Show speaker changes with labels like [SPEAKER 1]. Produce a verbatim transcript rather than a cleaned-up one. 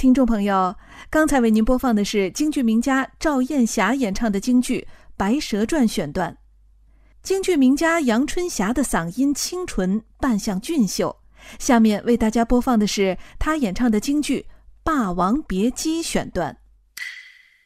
[SPEAKER 1] 听众朋友，刚才为您播放的是京剧名家赵艳霞演唱的京剧《白蛇传》选段。京剧名家杨春霞的嗓音清纯，扮相俊秀。下面为大家播放的是她演唱的京剧《霸王别姬》选段。